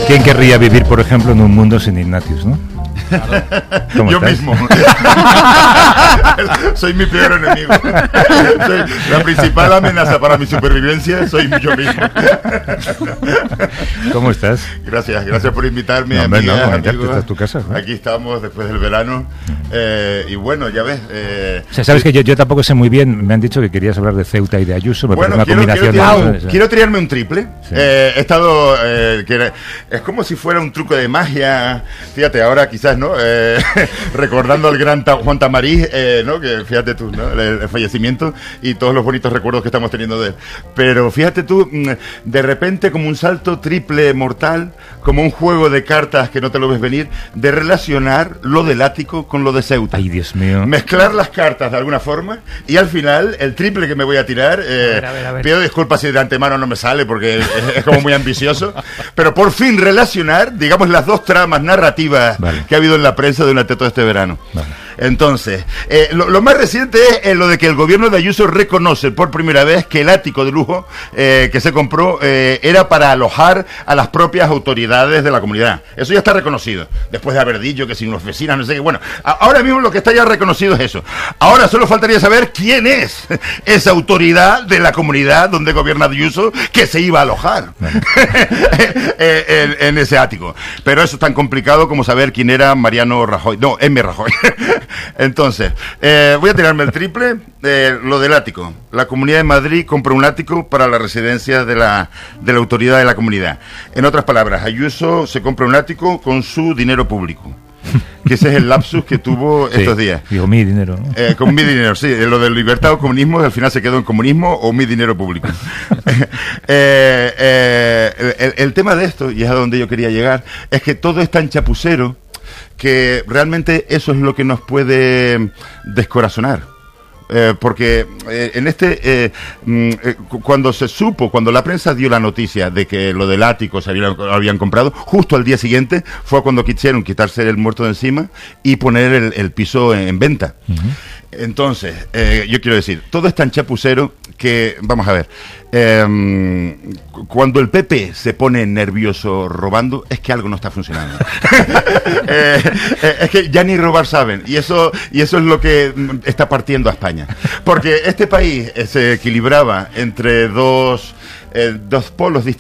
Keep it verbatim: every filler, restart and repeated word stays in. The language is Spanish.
¿Quién querría vivir, por ejemplo, en un mundo sin Ignatius, no? Claro. Yo estás? mismo. Soy mi peor enemigo. Soy la principal amenaza para mi supervivencia soy yo mismo. ¿Cómo estás? Gracias, gracias por invitarme. No, hombre, amigas, no, amigos. esta es tu casa, ¿no? Aquí estamos después del verano. Eh, y bueno, ya ves. Eh, o sea, sabes que yo, yo tampoco sé muy bien. Me han dicho que querías hablar de Ceuta y de Ayuso. Me bueno, parece una quiero, combinación. Quiero, de... tirarme, quiero tirarme un triple. Sí. Eh, he estado. Eh, que era, es como si fuera un truco de magia. Fíjate, ahora quizás, ¿no? Eh, recordando al gran Juan Tamariz, eh, ¿no? Que fíjate tú, ¿no? El, el fallecimiento y todos los bonitos recuerdos que estamos teniendo de él. Pero fíjate tú, de repente como un salto triple mortal, como un juego de cartas que no te lo ves venir, de relacionar lo del ático con lo de Ceuta. Ay, Dios mío. Mezclar las cartas de alguna forma y al final el triple que me voy a tirar, eh, a ver, a ver, a ver. Pido disculpas si de antemano no me sale porque es, es como muy ambicioso, pero por fin relacionar, digamos, las dos tramas narrativas vale. que ha habido en la prensa durante todo este verano. Vale. Entonces, eh, lo, lo más reciente es eh, lo de que el gobierno de Ayuso reconoce por primera vez que el ático de lujo eh, que se compró eh, era para alojar a las propias autoridades de la comunidad. Eso ya está reconocido, después de haber dicho que sin oficinas, no sé qué. Bueno, a, ahora mismo lo que está ya reconocido es eso. Ahora solo faltaría saber quién es esa autoridad de la comunidad donde gobierna Ayuso que se iba a alojar bueno. en, en ese ático. Pero eso es tan complicado como saber quién era Mariano Rajoy. No, M. Rajoy. Entonces, eh, voy a tirarme el triple, eh, lo del ático. La Comunidad de Madrid compra un ático para la residencia de la, de la autoridad de la comunidad. En otras palabras, Ayuso se compra un ático con su dinero público. Que ese es el lapsus que tuvo sí, estos días. Digo, mi dinero, ¿no? Eh, con mi dinero, sí. Lo de libertad o comunismo, al final se quedó en comunismo o mi dinero público. eh, eh, el, el tema de esto, y es a donde yo quería llegar, es que todo es tan chapucero que realmente eso es lo que nos puede descorazonar. Eh, porque eh, en este eh, eh, cuando se supo, cuando la prensa dio la noticia de que lo del ático se habían, habían comprado, justo al día siguiente fue cuando quisieron quitarse el muerto de encima y poner el, el piso en, en venta. Uh-huh. Entonces, eh, yo quiero decir, todo es tan chapucero que, vamos a ver, eh, cuando el P P se pone nervioso robando, es que algo no está funcionando. eh, eh, es que ya ni robar saben, y eso, y eso es lo que está partiendo a España. Porque este país eh, se equilibraba entre dos, eh, dos polos distintos.